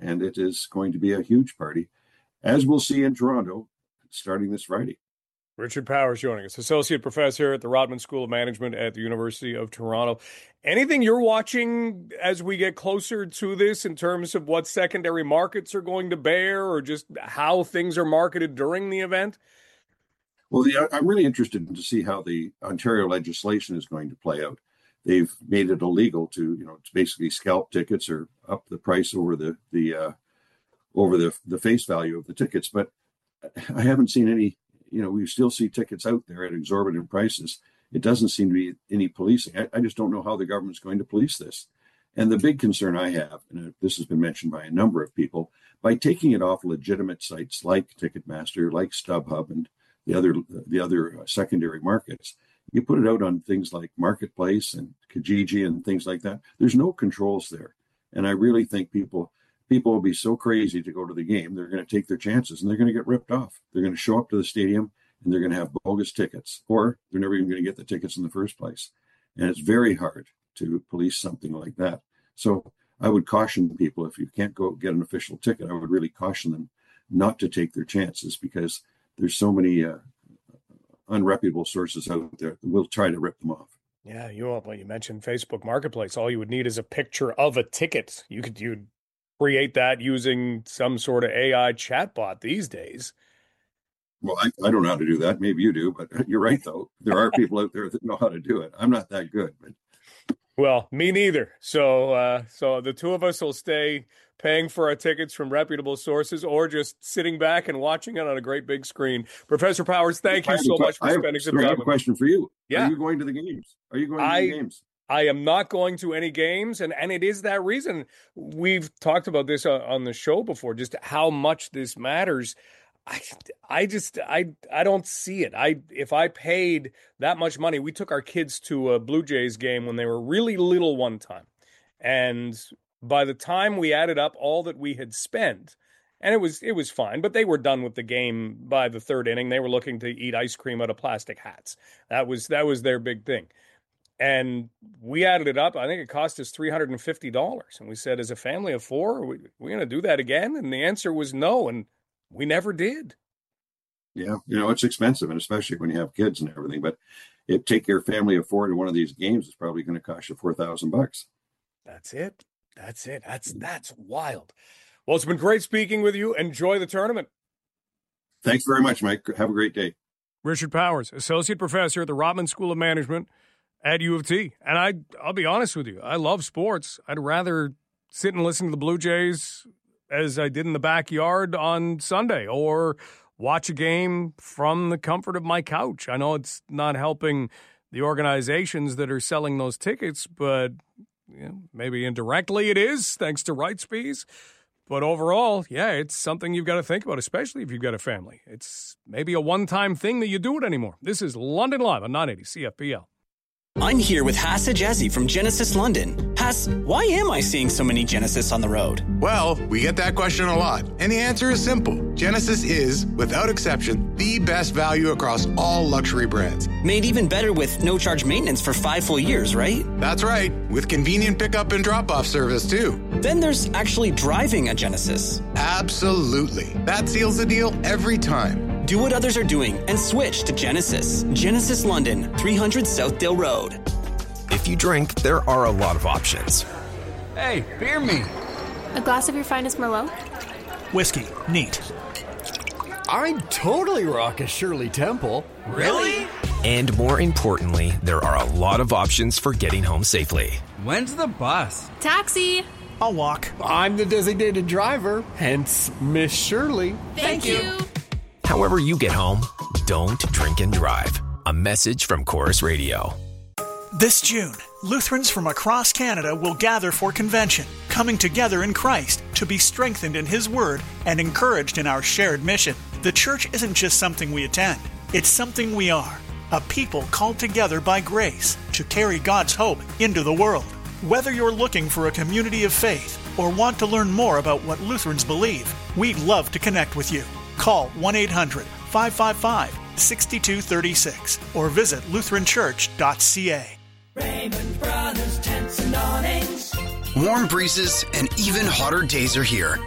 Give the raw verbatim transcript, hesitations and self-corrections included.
and it is going to be a huge party, as we'll see in Toronto starting this Friday. Richard Powers joining us, Associate Professor at the Rotman School of Management at the University of Toronto. Anything you're watching as we get closer to this in terms of what secondary markets are going to bear, or just how things are marketed during the event? Well, the, I'm really interested to see how the Ontario legislation is going to play out. They've made it illegal to, you know, to basically scalp tickets or up the price over the the uh, over the the face value of the tickets. But I haven't seen any. You know, we still see tickets out there at exorbitant prices. It doesn't seem to be any policing. I, I just don't know how the government's going to police this. And the big concern I have, and this has been mentioned by a number of people, by taking it off legitimate sites like Ticketmaster, like StubHub, and the other the other secondary markets, you put it out on things like Marketplace and Kijiji and things like that. There's no controls there. And I really think people people will be so crazy to go to the game, they're going to take their chances and they're going to get ripped off. They're going to show up to the stadium and they're going to have bogus tickets, or they're never even going to get the tickets in the first place. And it's very hard to police something like that. So I would caution people, if you can't go get an official ticket, I would really caution them not to take their chances, because there's so many uh, unreputable sources out there that will try to rip them off. Yeah, you well, you mentioned Facebook Marketplace. All you would need is a picture of a ticket. You could you'd create that using some sort of A I chatbot these days. Well, I, I don't know how to do that. Maybe you do, but you're right, though. There are people out there that know how to do it. I'm not that good. But well, me neither. So, uh, so the two of us will stay paying for our tickets from reputable sources, or just sitting back and watching it on a great big screen. Professor Powers, thank you so a, much for I have, spending some sorry, time. I have a question for you. Yeah. Are you going to the games? Are you going to I, the games? I am not going to any games, and, and it is that reason. We've talked about this on, on the show before, just how much this matters. I, I just I I don't see it. I if I paid that much money, we took our kids to a Blue Jays game when they were really little one time, and by the time we added up all that we had spent, and it was it was fine, but they were done with the game by the third inning. They were looking to eat ice cream out of plastic hats. That was that was their big thing. And we added it up. I think it cost us three hundred fifty dollars. And we said, as a family of four, are we, we're going to do that again? And the answer was no. And we never did. Yeah. You know, it's expensive, and especially when you have kids and everything. But it take your family of four to one of these games, it's probably going to cost you four thousand bucks. That's it. That's it. That's, that's wild. Well, it's been great speaking with you. Enjoy the tournament. Thanks very much, Mike. Have a great day. Richard Powers, Associate Professor at the Rotman School of Management at U of T. And I, I'll be honest with you, I love sports. I'd rather sit and listen to the Blue Jays as I did in the backyard on Sunday, or watch a game from the comfort of my couch. I know it's not helping the organizations that are selling those tickets, but you know, maybe indirectly it is, thanks to rights fees. But overall, yeah, it's something you've got to think about, especially if you've got a family. It's maybe a one-time thing that you do it anymore. This is London Live on nine eighty C F P L. I'm here with Hass Ajazi from Genesis London. Hass, why am I seeing so many Genesis on the road? Well, we get that question a lot, and the answer is simple. Genesis is, without exception, the best value across all luxury brands. Made even better with no-charge maintenance for five full years, right? That's right, with convenient pickup and drop-off service, too. Then there's actually driving a Genesis. Absolutely. That seals the deal every time. Do what others are doing and switch to Genesis. Genesis London, three hundred Southdale Road. If you drink, there are a lot of options. Hey, beer me. A glass of your finest Merlot? Whiskey. Neat. I'd totally rock a Shirley Temple. Really? And more importantly, there are a lot of options for getting home safely. When's the bus? Taxi. I'll walk. I'm the designated driver, hence Miss Shirley. Thank, Thank you. you. However you get home, don't drink and drive. A message from Chorus Radio. This June, Lutherans from across Canada will gather for convention, coming together in Christ to be strengthened in His Word and encouraged in our shared mission. The church isn't just something we attend, it's something we are. A people called together by grace to carry God's hope into the world. Whether you're looking for a community of faith or want to learn more about what Lutherans believe, we'd love to connect with you. Call one eight hundred, five five five, six two three six or visit lutheran church dot c a. Raymond Brothers Tents and Awnings. Warm breezes and even hotter days are here.